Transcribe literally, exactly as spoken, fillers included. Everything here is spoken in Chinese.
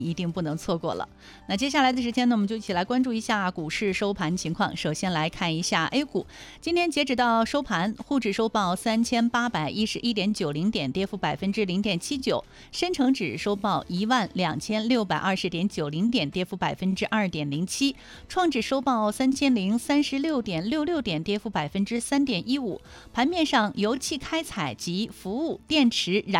一定不能错过了。那接下来的时间呢，我们就一起来关注一下股市收盘情况。首先来看一下 A 股，今天截止到收盘，沪指收报三千八百一十一点九零点，跌幅百分之零点七九；深成指收报一万两千六百二十点九零点，跌幅百分之二点零七；创指收报三千零三十六点六六点，跌幅百分之三点一五。盘面上，油气开采及服务、电池、燃